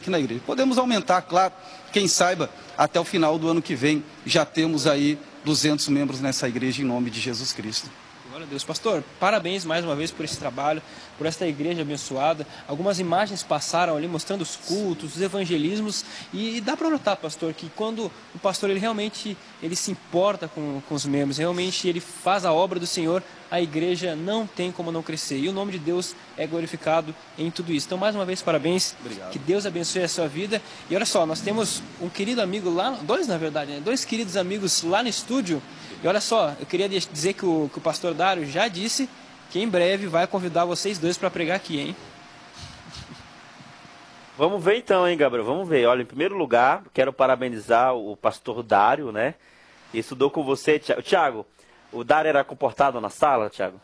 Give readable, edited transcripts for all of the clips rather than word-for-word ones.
aqui na igreja. Podemos aumentar, claro, quem saiba, até o final do ano que vem, já temos aí 200 membros nessa igreja em nome de Jesus Cristo. Glória a Deus. Pastor, parabéns mais uma vez por esse trabalho, por esta igreja abençoada. Algumas imagens passaram ali mostrando os cultos, os evangelismos, e dá para notar, pastor, que quando o pastor ele realmente se importa com os membros, realmente ele faz a obra do Senhor, a igreja não tem como não crescer. E o nome de Deus é glorificado em tudo isso. Então, mais uma vez, parabéns. Obrigado. Que Deus abençoe a sua vida. E olha só, nós temos um querido amigo lá, dois na verdade, né? Dois queridos amigos lá no estúdio. E olha só, eu queria dizer que o pastor Dário já disse que em breve vai convidar vocês dois para pregar aqui, hein? Vamos ver então, hein, Gabriel? Vamos ver. Olha, em primeiro lugar, quero parabenizar o pastor Dário, né? Estudou com você, Tiago. Tiago, o Dário era comportado na sala, Tiago?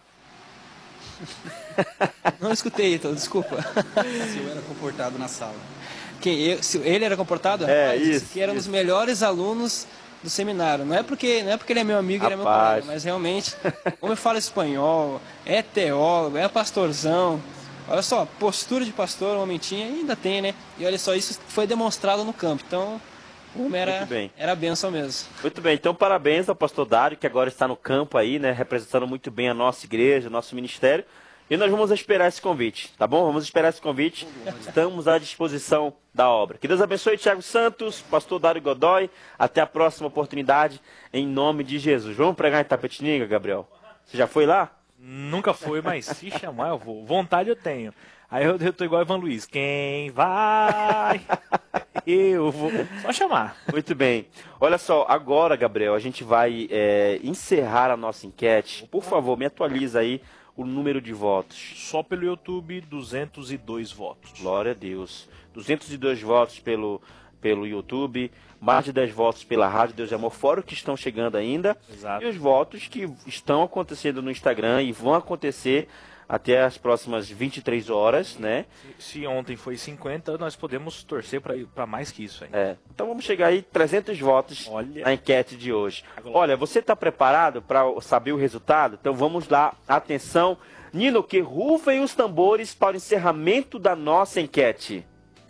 Não escutei, então, desculpa. Se eu era comportado na sala. Ele era comportado? Rapaz, isso. Que era um dos melhores alunos do seminário. Não é porque ele é meu amigo, ele é meu colega, mas realmente, como eu falo espanhol, é teólogo, é pastorzão. Olha só, postura de pastor, o homem tinha, ainda tem, né? E olha só, isso foi demonstrado no campo. Então, o homem era bênção mesmo. Muito bem, então parabéns ao pastor Dário, que agora está no campo aí, né? Representando muito bem a nossa igreja, o nosso ministério. E nós vamos esperar esse convite, tá bom? Vamos esperar esse convite. Estamos à disposição da obra. Que Deus abençoe Tiago Santos, pastor Dário Godoy. Até a próxima oportunidade, em nome de Jesus. Vamos pregar em Tapetininga, Gabriel? Você já foi lá? Nunca foi, mas se chamar eu vou. Vontade eu tenho. Aí eu tô igual Ivan Luiz. Quem vai? Eu vou. Só chamar. Muito bem. Olha só, agora, Gabriel, a gente vai encerrar a nossa enquete. Por favor, me atualiza aí o número de votos. Só pelo YouTube, 202 votos. Glória a Deus. 202 votos pelo YouTube, mais de 10 votos pela Rádio Deus de Amor, fora os que estão chegando ainda. Exato. E os votos que estão acontecendo no Instagram e vão acontecer até as próximas 23 horas, né? Se ontem foi 50, nós podemos torcer para mais que isso ainda. Então vamos chegar aí 300 votos na enquete de hoje. Olha, você está preparado para saber o resultado? Então vamos lá, atenção. Nino, que rufem os tambores para o encerramento da nossa enquete.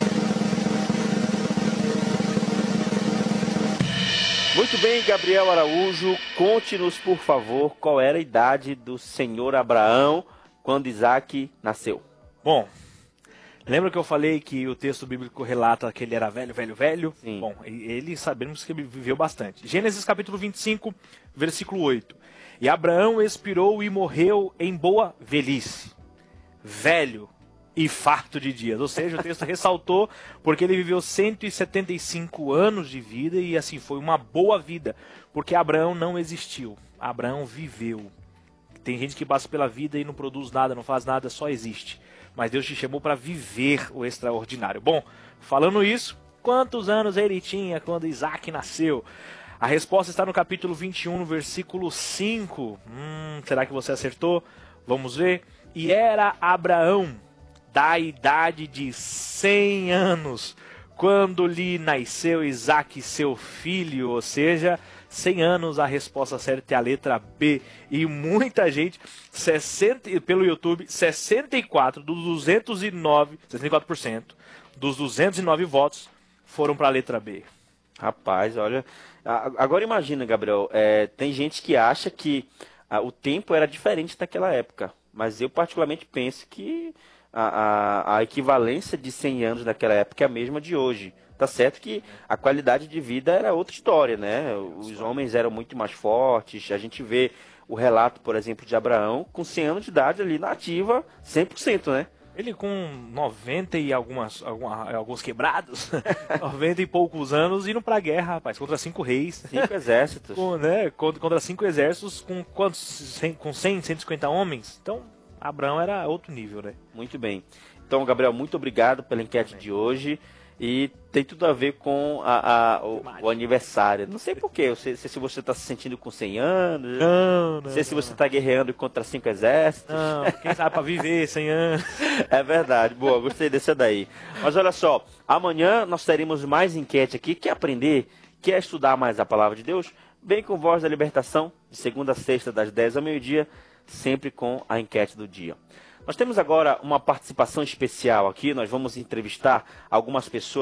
Muito bem, Gabriel Araújo, conte-nos, por favor, qual era a idade do senhor Abraão quando Isaac nasceu. Bom, lembra que eu falei que o texto bíblico relata que ele era velho? Sim. Bom, ele sabemos que ele viveu bastante. Gênesis capítulo 25, versículo 8. E Abraão expirou e morreu em boa velhice, velho e farto de dias. Ou seja, o texto ressaltou porque ele viveu 175 anos de vida e assim foi uma boa vida, porque Abraão não existiu, Abraão viveu. Tem gente que passa pela vida e não produz nada, não faz nada, só existe. Mas Deus te chamou para viver o extraordinário. Bom, falando isso, quantos anos ele tinha quando Isaac nasceu? A resposta está no capítulo 21, no versículo 5. Será que você acertou? Vamos ver. E era Abraão da idade de 100 anos, quando lhe nasceu Isaac, seu filho, ou seja, 100 anos, a resposta certa é a letra B. E muita gente, pelo YouTube, 64% dos 209 votos foram para a letra B. Rapaz, olha, agora imagina, Gabriel, tem gente que acha que o tempo era diferente naquela época, mas eu particularmente penso que a equivalência de 100 anos naquela época é a mesma de hoje. Tá certo que a qualidade de vida era outra história, né? Os homens eram muito mais fortes. A gente vê o relato, por exemplo, de Abraão com 100 anos de idade ali na ativa, 100%, né? Ele com 90 e alguns quebrados, 90 e poucos anos, indo pra guerra, rapaz, contra 5 reis. 5 exércitos. Contra 5 exércitos, com quantos? Com 100, 150 homens. Então, Abraão era outro nível, né? Muito bem. Então, Gabriel, muito obrigado pela enquete de hoje. E tem tudo a ver com o aniversário. Não sei porquê, não sei se você está se sentindo com 100 anos, não sei se você está guerreando contra 5 exércitos. Não, quem sabe para viver 100 anos. É verdade, boa, gostei dessa daí. Mas olha só, amanhã nós teremos mais enquete aqui. Quer aprender, quer estudar mais a Palavra de Deus? Vem com Voz da Libertação, de segunda a sexta, das 10 ao meio-dia, sempre com a enquete do dia. Nós temos agora uma participação especial aqui, nós vamos entrevistar algumas pessoas